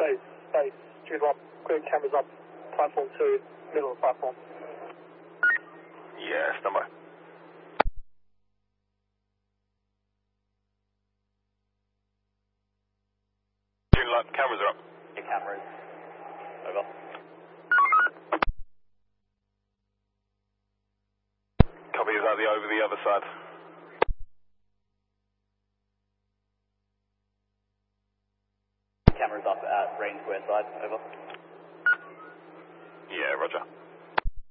Space, Jude 1, clear cameras up, platform 2, middle of the platform. Yeah, stand by. June light, cameras are up. The cameras. Over. Copy, is that over the other side? Cameras up at range square side. Over. Yeah, roger.